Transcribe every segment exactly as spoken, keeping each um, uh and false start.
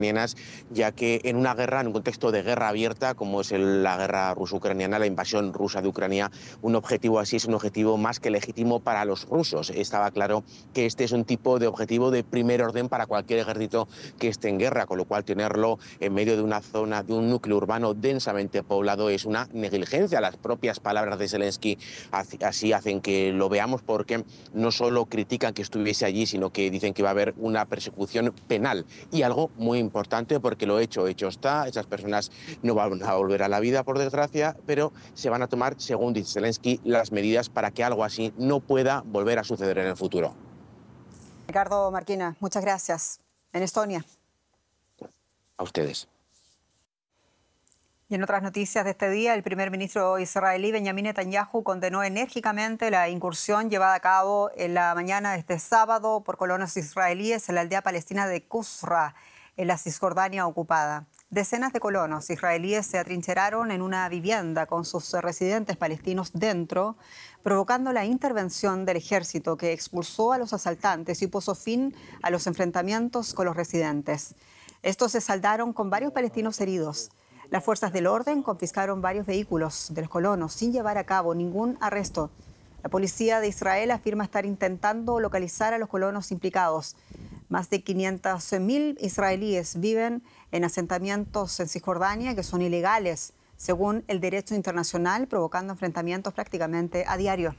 ya que en una guerra, en un contexto de guerra abierta, como es el, la guerra ruso-ucraniana, la invasión rusa de Ucrania, un objetivo así es un objetivo más que legítimo para los rusos. Estaba claro que este es un tipo de objetivo de primer orden para cualquier ejército que esté en guerra, con lo cual tenerlo en medio de una zona, de un núcleo urbano densamente poblado es una negligencia. Las propias palabras de Zelensky así hacen que lo veamos, porque no solo critican que estuviese allí, sino que dicen que va a haber una persecución penal, y algo muy importante importante, porque lo hecho, hecho está. Esas personas no van a volver a la vida, por desgracia, pero se van a tomar, según dice Zelensky, las medidas para que algo así no pueda volver a suceder en el futuro. Ricardo Marquina, muchas gracias. En Estonia. A ustedes. Y en otras noticias de este día, el primer ministro israelí Benjamin Netanyahu condenó enérgicamente la incursión llevada a cabo en la mañana de este sábado por colonos israelíes en la aldea palestina de Qusra, en la Cisjordania ocupada. Decenas de colonos israelíes se atrincheraron en una vivienda con sus residentes palestinos dentro, provocando la intervención del ejército, que expulsó a los asaltantes y puso fin a los enfrentamientos con los residentes. Estos se saldaron con varios palestinos heridos. Las fuerzas del orden confiscaron varios vehículos de los colonos sin llevar a cabo ningún arresto. La policía de Israel afirma estar intentando localizar a los colonos implicados. Más de quinientos mil israelíes viven en asentamientos en Cisjordania que son ilegales, según el derecho internacional, provocando enfrentamientos prácticamente a diario.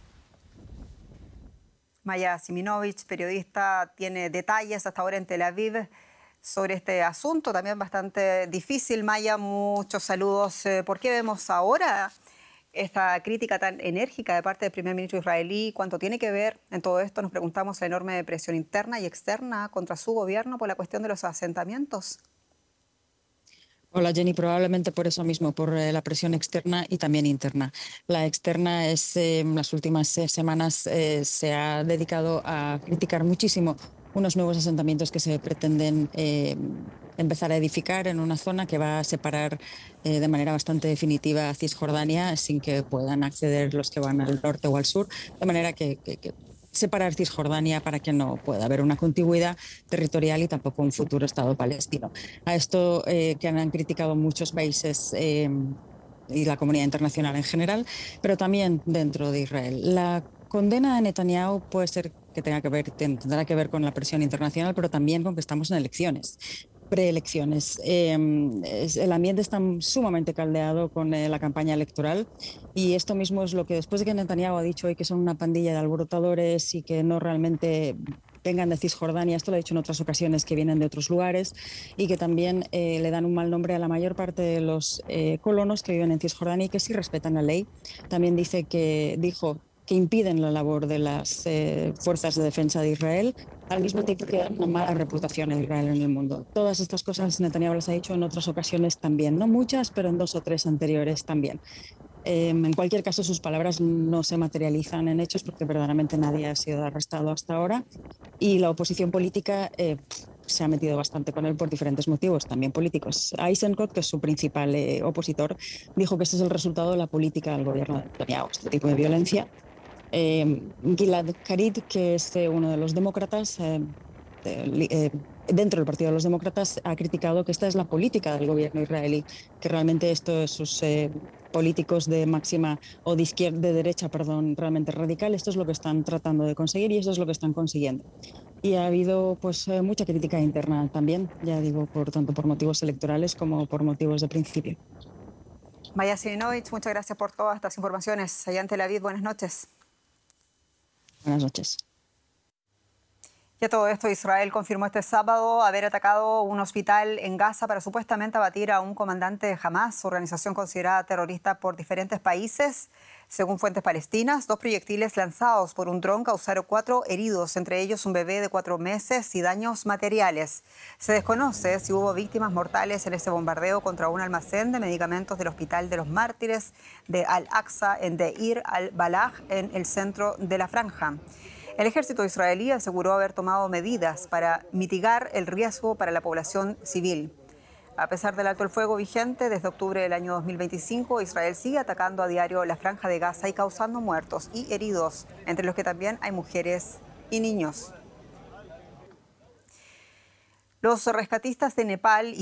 Maya Siminovich, periodista, tiene detalles hasta ahora en Tel Aviv sobre este asunto, también bastante difícil. Maya, muchos saludos. ¿Por qué vemos ahora esta crítica tan enérgica de parte del primer ministro israelí? ¿Cuánto tiene que ver en todo esto? Nos preguntamos la enorme presión interna y externa contra su gobierno por la cuestión de los asentamientos. Hola Jenny, probablemente por eso mismo, por eh, la presión externa y también interna. La externa es, eh, en las últimas eh, semanas eh, se ha dedicado a criticar muchísimo unos nuevos asentamientos que se pretenden eh, empezar a edificar en una zona que va a separar eh, de manera bastante definitiva a Cisjordania, sin que puedan acceder los que van al norte o al sur, de manera que, que, que separar Cisjordania para que no pueda haber una contigüidad territorial y tampoco un futuro Estado palestino. A esto eh, que han criticado muchos países eh, y la comunidad internacional en general, pero también dentro de Israel. La condena de Netanyahu puede ser que tenga que ver, tendrá que ver con la presión internacional, pero también con que estamos en elecciones. Preelecciones. Eh, el ambiente está sumamente caldeado con eh, la campaña electoral, y esto mismo es lo que, después de que Netanyahu ha dicho hoy que son una pandilla de alborotadores y que no realmente vengan de Cisjordania, esto lo ha dicho en otras ocasiones, que vienen de otros lugares, y que también eh, le dan un mal nombre a la mayor parte de los eh, colonos que viven en Cisjordania y que sí respetan la ley. También dice que, dijo que impiden la labor de las eh, fuerzas de defensa de Israel, al mismo tiempo que dan una mala reputación a Israel en el mundo. Todas estas cosas Netanyahu las ha dicho en otras ocasiones también, no muchas, pero en dos o tres anteriores también. Eh, en cualquier caso, sus palabras no se materializan en hechos, porque verdaderamente nadie ha sido arrestado hasta ahora, y la oposición política eh, se ha metido bastante con él por diferentes motivos, también políticos. Eisenkot, que es su principal eh, opositor, dijo que este es el resultado de la política del gobierno de Netanyahu, este tipo de violencia. Eh, Gilad Shalit, que es eh, uno de los demócratas, eh, eh, eh, dentro del Partido de los Demócratas, ha criticado que esta es la política del gobierno israelí, que realmente estos sus eh, políticos de máxima o de izquierda, de derecha, perdón, realmente radical, esto es lo que están tratando de conseguir y eso es lo que están consiguiendo. Y ha habido pues eh, mucha crítica interna también, ya digo, por tanto por motivos electorales como por motivos de principio. Maya Siminovich, muchas gracias por todas estas informaciones. Allá en Tel Aviv, buenas noches. Buenas noches. Y a todo esto, Israel confirmó este sábado haber atacado un hospital en Gaza para supuestamente abatir a un comandante de Hamas, organización considerada terrorista por diferentes países. Según fuentes palestinas, dos proyectiles lanzados por un dron causaron cuatro heridos, entre ellos un bebé de cuatro meses, y daños materiales. Se desconoce si hubo víctimas mortales en ese bombardeo contra un almacén de medicamentos del Hospital de los Mártires de Al-Aqsa en Deir al-Balah, en el centro de la franja. El ejército israelí aseguró haber tomado medidas para mitigar el riesgo para la población civil. A pesar del alto el fuego vigente desde octubre del año dos mil veinticinco, Israel sigue atacando a diario la franja de Gaza y causando muertos y heridos, entre los que también hay mujeres y niños. Los rescatistas de Nepal